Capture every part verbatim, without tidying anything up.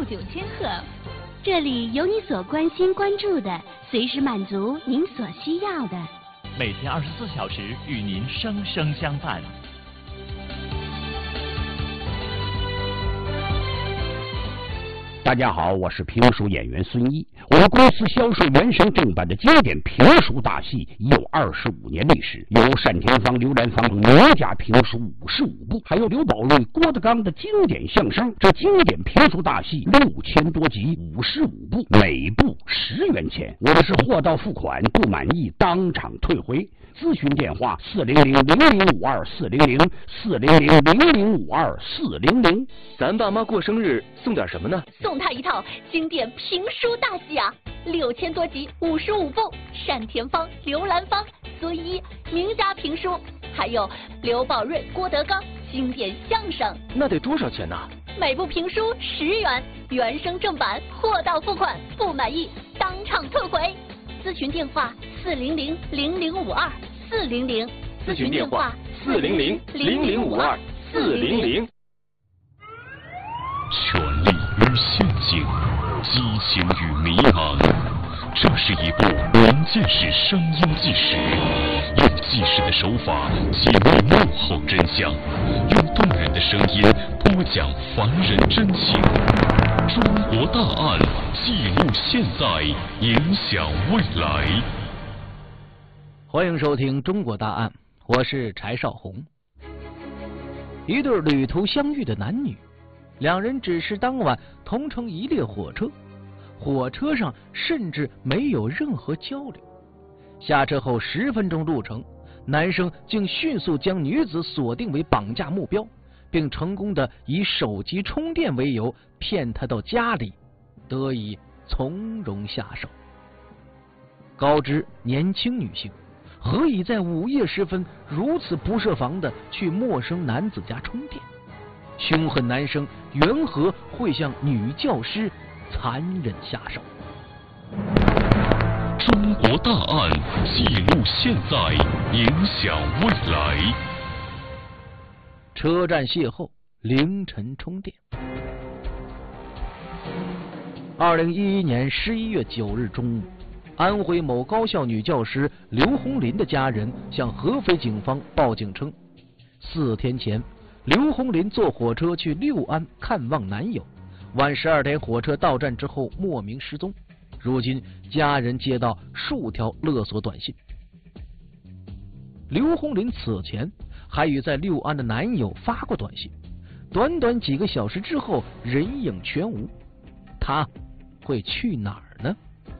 九千赫，这里有你所关心关注的，随时满足您所需要的。 每天二十四小时与您生生相伴。 大家好，我是评书演员孙一。我们公司销售原声正版的经典评书大戏已有二十五年历史，有单田芳、刘兰芳名家评书五十五部，还有刘宝瑞、郭德纲的经典相声。这经典评书大戏六千多集，五十五部，每部十元钱。我的是货到付款，不满意当场退回。咨询电话：四零零零零五二四零零四零零零零五二四零零。 咱爸妈过生日送点什么呢？ 送他一套经典评书大戏啊，六千多集，五十五部，单田芳、刘兰芳、孙一名家评书，还有刘宝瑞、郭德纲经典相声。 那得多少钱呢？ 每部评书十元，原声正版，货到付款，不满意当场退回。咨询电话：四零零零零五二四零零。 咨询电话：四零零零零五二四零零。 权力与陷阱，激情与迷茫。这是一部文件式声音纪实，用纪实的手法揭秘幕后真相，用动人的声音播讲凡人真情。中国大案，记录现在，影响未来。 欢迎收听《中国大案》，我是柴少红。一对旅途相遇的男女，两人只是当晚同乘一列火车，火车上甚至没有任何交流。下车后十分钟路程，男生竟迅速将女子锁定为绑架目标，并成功的以手机充电为由骗她到家里，得以从容下手。高知年轻女性何以在午夜时分如此不设防的去陌生男子家充电？凶狠男生缘何会向女教师残忍下手？ 中国大案，记录现在，影响未来。 车站邂逅，凌晨充电。二零一一年十一月九日中午，安徽某高校女教师刘红林的家人向合肥警方报警称，四天前刘红林坐火车去六安看望男友，晚十二点火车到站之后莫名失踪。如今家人接到数条勒索短信。刘红林此前还与在六安的男友发过短信，短短几个小时之后人影全无，他会去哪儿呢？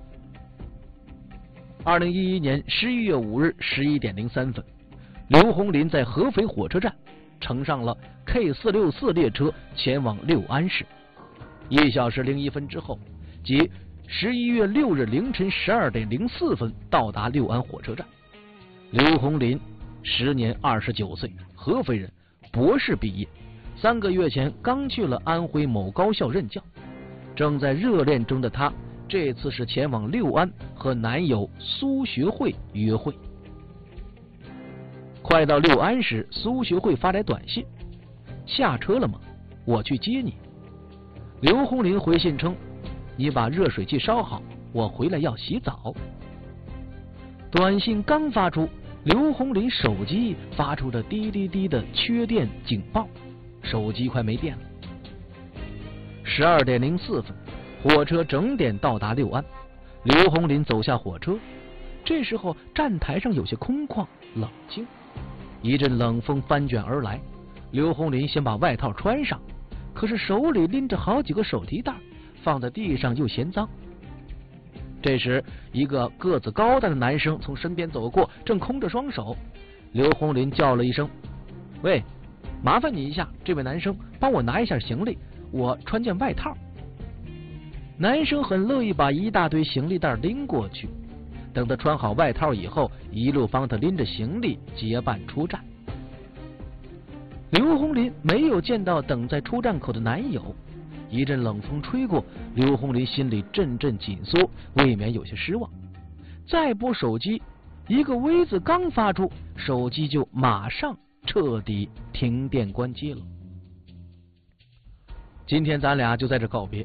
二零一一年十一月五日十一点零三分，刘红林在合肥火车站乘上了 K 四六四 列车前往六安市。一小时零一分之后，即十一月六日凌晨十二点零四分到达六安火车站。刘红林时年二十九岁，合肥人，博士毕业，三个月前刚去了安徽某高校任教。正在热恋中的他，这次是前往六安和男友苏学会约会。快到六安时，苏学会发来短信：下车了吗？我去接你。刘红林回信称：你把热水器烧好，我回来要洗澡。短信刚发出，刘红林手机发出了滴滴滴的缺电警报，手机快没电了。十二点零四分，火车整点到达六安。刘红林走下火车，这时候站台上有些空旷冷清，一阵冷风翻卷而来。刘红林先把外套穿上，可是手里拎着好几个手提袋，放在地上又嫌脏。这时一个个子高大的男生从身边走过，正空着双手。刘红林叫了一声：喂，麻烦你一下，这位男生帮我拿一下行李，我穿件外套。男生很乐意把一大堆行李袋拎过去，等他穿好外套以后，一路帮他拎着行李结伴出站。刘红林没有见到等在出站口的男友，一阵冷风吹过，刘红林心里阵阵紧缩，未免有些失望。再拨手机，一个微字刚发出，手机就马上彻底停电关机了。今天咱俩就在这告别。